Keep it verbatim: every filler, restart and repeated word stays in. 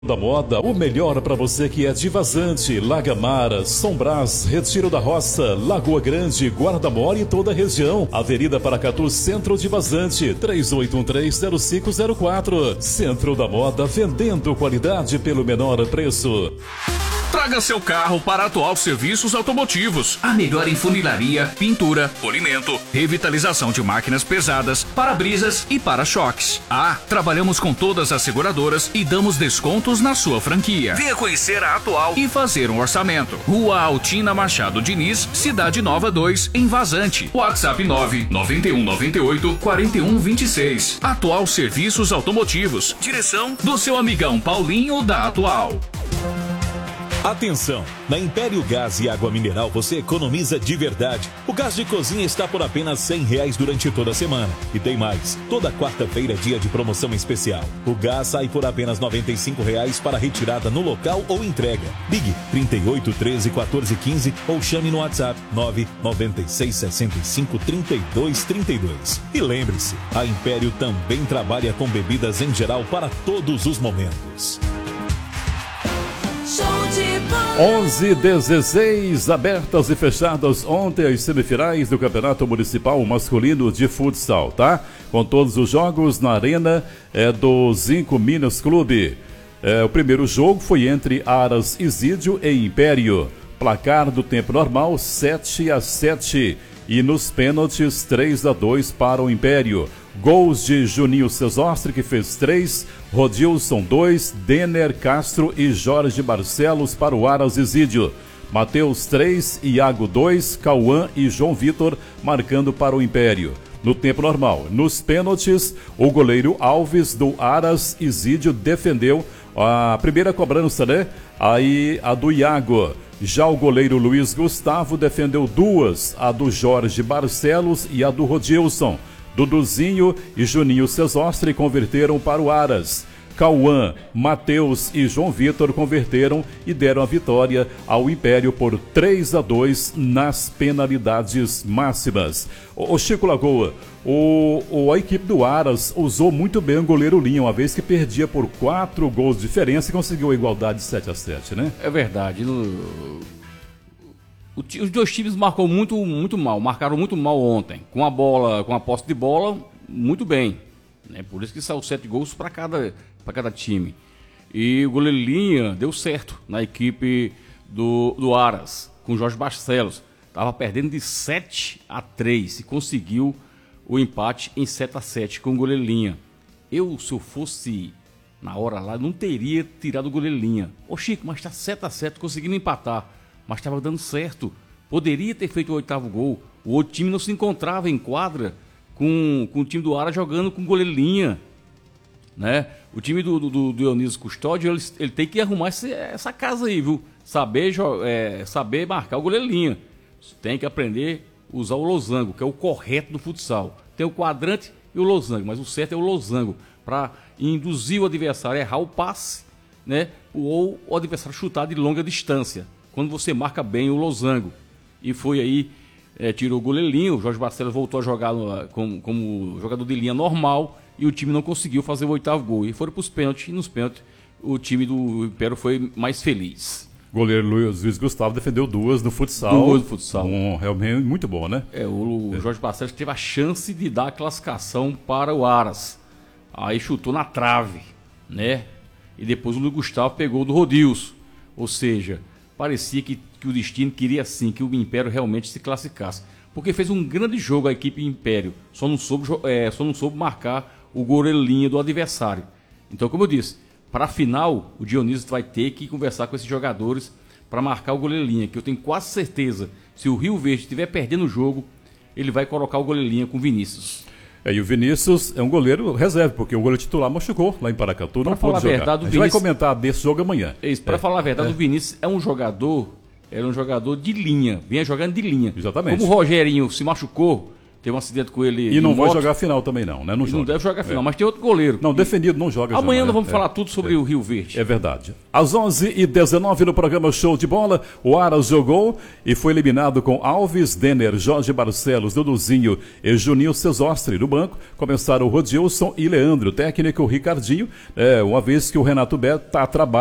Da Moda, o melhor para você que é de Vazante, Lagamara, Sombrás, Retiro da Roça, Lagoa Grande, Guarda-Mor e toda a região. Avenida Paracatu, Centro de Vazante, três oito um três, zero cinco zero quatro. Centro da Moda, vendendo qualidade pelo menor preço. Traga seu carro para a Atual Serviços Automotivos. A melhor em funilaria, pintura, polimento, revitalização de máquinas pesadas, para-brisas e para-choques. Ah, trabalhamos com todas as seguradoras e damos descontos na sua franquia. Venha conhecer a Atual e fazer um orçamento. Rua Altina Machado Diniz, Cidade Nova dois, em Vazante. WhatsApp nove nove um nove oito quatro um dois seis. Atual Serviços Automotivos. Direção do seu amigão Paulinho da Atual. Atenção! Na Império Gás e Água Mineral você economiza de verdade. O gás de cozinha está por apenas cem reais durante toda a semana. E tem mais, toda quarta-feira é dia de promoção especial. O gás sai por apenas noventa e cinco reais para retirada no local ou entrega. Ligue trinta e oito, treze, quatorze, quinze ou chame no WhatsApp nove nove seis, sessenta e cinco, trinta e dois, trinta e dois. E lembre-se, a Império também trabalha com bebidas em geral para todos os momentos. onze, dezesseis, abertas e fechadas ontem as semifinais do Campeonato Municipal Masculino de Futsal, tá? Com todos os jogos na arena é, do Zinco Minas Clube. É, o primeiro jogo foi entre Aras Isídio e Império. Placar do tempo normal, sete a sete. E nos pênaltis, três a dois para o Império. Gols de Juninho Cesostre, que fez três, Rodilson dois, Denner Castro e Jorge Barcelos para o Aras Isídio. Mateus três, Iago dois, Cauã e João Vitor marcando para o Império. No tempo normal, nos pênaltis, o goleiro Alves do Aras Isídio defendeu a primeira cobrança, né? Aí a do Iago. Já o goleiro Luiz Gustavo defendeu duas, a do Jorge Barcelos e a do Rodilson. Duduzinho e Juninho Cesostre converteram para o Aras. Cauã, Mateus e João Vitor converteram e deram a vitória ao Império por três a dois nas penalidades máximas. O Chico Lagoa, o, o, a equipe do Aras usou muito bem o goleiro Linha, uma vez que perdia por quatro gols de diferença e conseguiu a igualdade de sete a sete, né? É verdade. No... Os dois times marcou muito, muito mal, marcaram muito mal ontem. Com a bola, com a posse de bola, muito bem. Né? Por isso que saiu sete gols para cada, para cada time. E o goleiro Linha deu certo na equipe do, do Aras, com o Jorge Barcelos. Estava perdendo de sete a três e conseguiu o empate em sete a sete com o goleiro Linha. Eu, se eu fosse na hora lá, não teria tirado o goleiro Linha. Ô Chico, mas está sete a sete, conseguindo empatar. Mas estava dando certo. Poderia ter feito o oitavo gol. O outro time não se encontrava em quadra com, com o time do Aras jogando com goleiro Linha. Né? O time do, do, do Dionísio Custódio, ele, ele tem que arrumar esse, essa casa aí, viu? Saber, é, saber marcar o goleiro Linha. Tem que aprender a usar o losango, que é o correto do futsal. Tem o quadrante e o losango, mas o certo é o losango, para induzir o adversário a errar o passe, né? Ou o adversário chutar de longa distância, quando você marca bem o losango. E foi aí, é, tirou o goleirinho, o Jorge Barcelos voltou a jogar no, como, como jogador de linha normal, e o time não conseguiu fazer o oitavo gol. E foram para os pênaltis, e nos pênaltis o time do Império foi mais feliz. O goleiro Luiz, Luiz Gustavo defendeu duas no futsal. Duas no futsal. Um, realmente muito bom, né? É, o, o Jorge Barcelos teve a chance de dar a classificação para o Aras. Aí chutou na trave, né? E depois o Luiz Gustavo pegou do Rodilson. Ou seja, parecia que, que o destino queria sim que o Império realmente se classificasse. Porque fez um grande jogo a equipe Império. Só não soube, é, só não soube marcar o goleiro linha do adversário. Então, como eu disse, para a final, o Dionísio vai ter que conversar com esses jogadores para marcar o goleiro linha. Que eu tenho quase certeza, se o Rio Verde estiver perdendo o jogo, ele vai colocar o goleiro linha com o Vinícius. É, e o Vinícius é um goleiro reserva, porque o goleiro titular machucou lá em Paracatu, não pôde jogar. Verdade, a gente Vinícius... vai comentar desse jogo amanhã. É isso, para é. falar a verdade, é. o Vinícius é um jogador, era um jogador de linha, vinha jogando de linha. Exatamente. Como o Rogerinho se machucou, Teve um acidente com ele. E não vai moto. jogar a final também não, né? Não, Ele joga. não deve jogar a final, É. mas tem outro goleiro. Não, defendido não joga. Amanhã já, nós vamos é. falar tudo sobre é. o Rio Verde. É verdade. Às onze e dezenove no programa Show de Bola, o Aras jogou e foi eliminado com Alves, Denner, Jorge Barcelos, Duduzinho e Juninho Cesostre. No banco começaram o Rodilson e Leandro, técnico Ricardinho, é, uma vez que o Renato Beto está a trabalho.